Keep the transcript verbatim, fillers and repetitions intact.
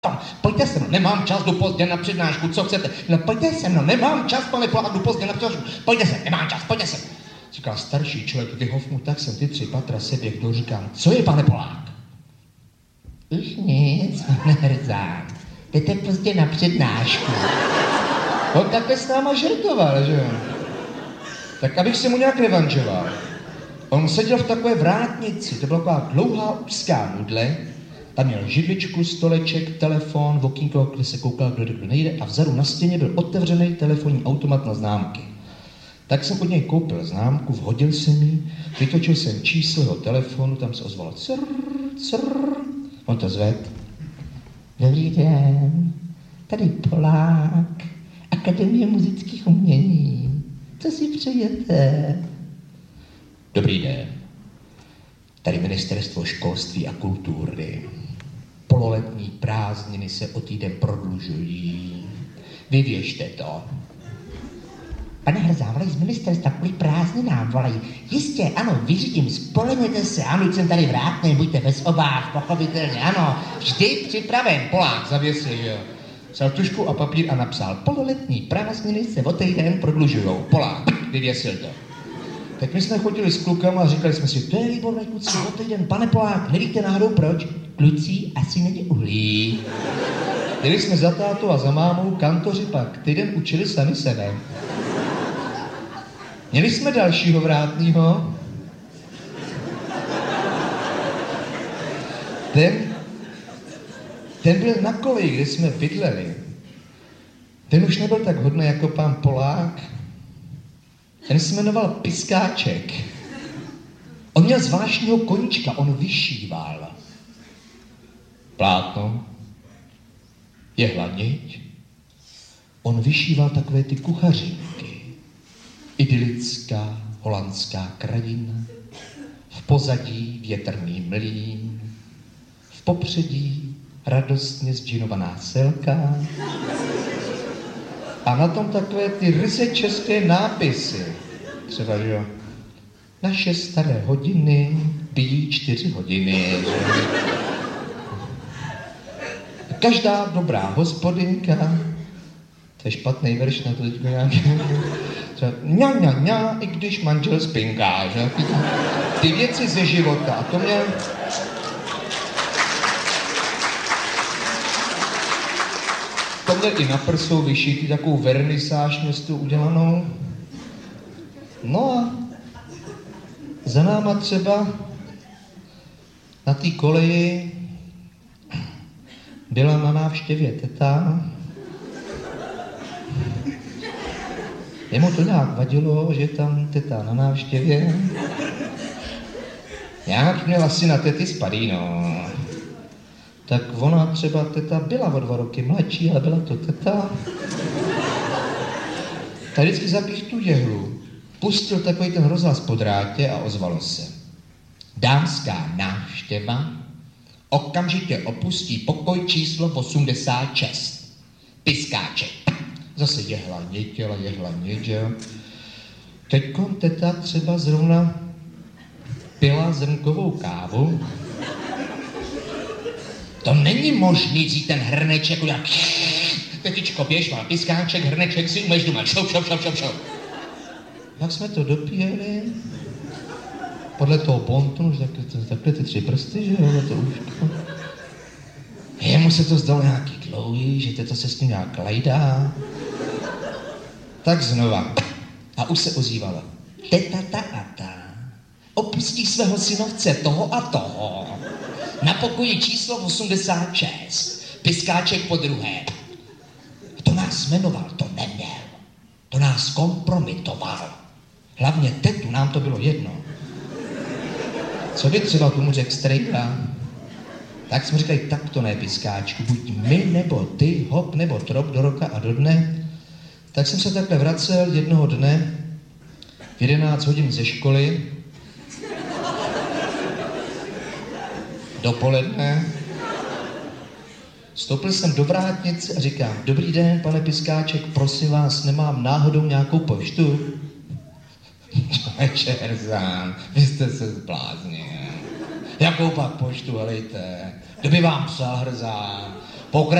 Pojďte se mnou, nemám čas, jdu pozdě na přednášku, co chcete? No pojďte se mnou, nemám čas, pane Polák, jdu pozdě na přednášku, pojďte se, nemám čas, pojďte se. Říkal starší člověk, vyhof mu, tak jsem ty tři patra seběhl, říkám, co je, pane Polák? Už nic, pane Hrzán, jdete pozdě na přednášku. On takhle s náma žertoval, že jo? Tak abych se mu nějak revanžoval. On seděl v takové vrátnici, to byla taková dlouhá úzká nudle, tam měl židličku, stoleček, telefon, v okýnko, kde se koukal, kdo kdo nejde, a vzadu na stěně byl otevřený telefonní automat na známky. Tak jsem od něj koupil známku, vhodil jsem ji, vytočil jsem číslo jeho telefonu, tam se ozvalo crrr, crrr. On to zved. Dobrý den, tady Polák, Akademie muzických umění. Co si přejete? Dobrý den. Tady Ministerstvo školství a kultury. Pololetní prázdniny se o týden prodlužují. Vyvěšte to. Pane Hrzán, volají z ministerstva kvůli prázdninám, volají. Jistě, ano, vyřídím, spolehněte se, ano, jsem tady vrátný, buďte bez obáv, pochopitelně, ano, vždy připraven. Polák zavěsil, jo. Vzal tužku a papír a napsal, pololetní prázdniny se o týden prodlužujou. Polák, vyvěsil to. Tak my jsme chodili s klukama a říkali jsme si, to je výborné, kluci, o týden, pane Polák, nevíte náhodou proč? Kluci asi není uhlí. Jeli jsme za tátou a za mámou, kantoři pak týden učili sami sebe. Měli jsme dalšího vrátnýho. Ten, ten byl na koleji, kde jsme bydleli. Ten už nebyl tak hodný jako pán Polák. Ten se jmenoval Piskáček. On měl zvláštního koníčka, on vyšíval. Plátno, jehla-niť. On vyšíval takové ty kuchařinky. Idylická holandská krajina, v pozadí větrný mlýn, v popředí radostně zdžinovaná selka a na tom takové ty ryze české nápisy. Třeba, že jo, naše staré hodiny bijí čtyři hodiny. Že? Každá dobrá hospodinka, to je špatný verš na to teďko nějaký. Ňa, ňa, ňa, i když manžel spinká, že? Ty, ty věci ze života. A to mě... To měl i na prsou vyšitý, takovou vernisáž městu udělanou. No a za náma třeba na té koleji byla na návštěvě teta. Jemu to nějak vadilo, že tam teta na návštěvě. Nějak měl asi na tety spadý, no. Tak ona třeba teta byla o dva roky mladší, ale byla to teta. Tak vždycky zapích tu jehlu. Pustil takový ten rozhlas po drátě a ozvalo se. Dámská návštěva okamžitě opustí pokoj číslo osmdesát šest. Piskáček. Zase jehla nětěla, jehla něděl. Teďkon teta třeba zrovna pila zrnkovou kávu. To není možný vzít ten hrneček udělat. Tetičko, běž, má Piskáček, hrneček si umeš doma. Šou, šou, šou, šou, šou. Jak jsme to dopíjeli? Podle toho pontonu, že takhle, takhle ty tři prsty, že jo, to úško. Jemu se to zdalo nějaký dlouhý, že teta se s tím nějak lajdá. Tak znova. A už se ozývala. Teta ta a ta opustí svého synovce toho a toho na pokoji číslo osmdesát šest. Piskáček po druhé. To nás jmenoval, to neměl. To nás kompromitoval. Hlavně tetu, nám to bylo jedno. Co by třeba tomu řekl strejda? Tak jsme říkali, tak to ne, Piskáčku, buď my nebo ty, hop nebo trop do roka a do dne. Tak jsem se takhle vracel jednoho dne v jedenáct hodin ze školy dopoledne. Vstoupil jsem do vrátnice a říkám, dobrý den, pane Piskáček, prosím vás, nemám náhodou nějakou poštu? Hrzán, vy jste se zbláznil. Jakou pak poštu, helejte? Kdo by vám psal, Hrzán? Pokra-